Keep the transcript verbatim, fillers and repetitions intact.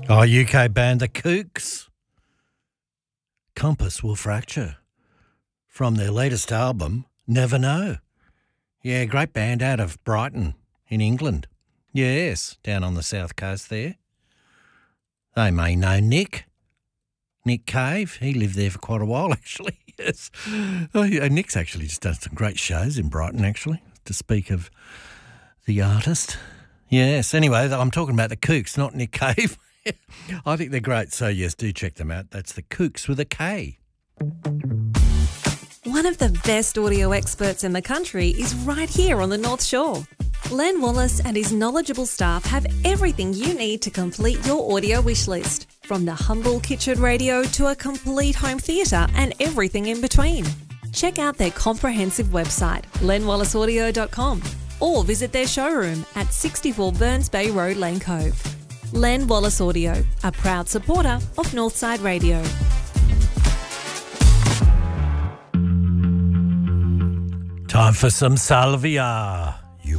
Oh, U K band The Kooks. Compass Will Fracture. From their latest album, Never Know. Yeah, great band out of Brighton in England. Yes, down on the south coast there. They may know Nick. Nick Cave. He lived there for quite a while, actually. Yes. Oh, yeah, Nick's actually just done some great shows in Brighton, actually, to speak of the artist. Yes, anyway, I'm talking about The Kooks, not Nick Cave. I think they're great, so yes, do check them out. That's The Kooks with a K. One of the best audio experts in the country is right here on the North Shore. Len Wallace and his knowledgeable staff have everything you need to complete your audio wish list, from the humble kitchen radio to a complete home theatre and everything in between. Check out their comprehensive website, len wallace audio dot com, or visit their showroom at sixty-four Burns Bay Road, Lane Cove. Len Wallace Audio, a proud supporter of Northside Radio. Time for some salvia.